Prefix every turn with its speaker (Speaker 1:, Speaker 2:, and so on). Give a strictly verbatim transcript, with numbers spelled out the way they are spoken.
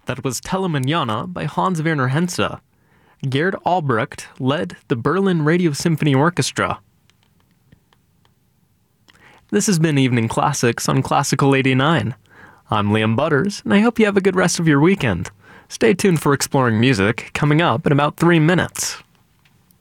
Speaker 1: That was Telemanjana by Hans Werner Henze. Gerd Albrecht led the Berlin Radio Symphony Orchestra. This has been Evening Classics on Classical eighty-nine. I'm Liam Butters, and I hope you have a good rest of your weekend. Stay tuned for Exploring Music, coming up in about three minutes.